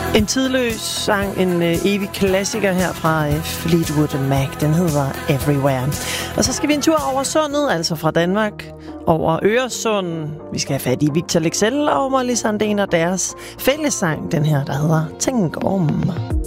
En tidløs sang, en evig klassiker her fra Fleetwood Mac. Den hedder Everywhere. Og så skal vi en tur over sundet, altså fra Danmark over Øresund. Vi skal have fat i Victor Leksell og Molly Sandén og deres fællessang, den her, der hedder Tænk om.